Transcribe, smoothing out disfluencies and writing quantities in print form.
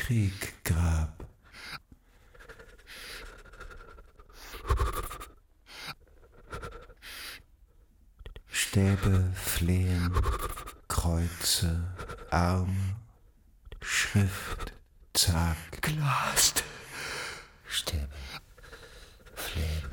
Krieggrab. Stäbe flehen, Kreuze, Arme, Schrift, Zag. Glas. Stäbe flehen,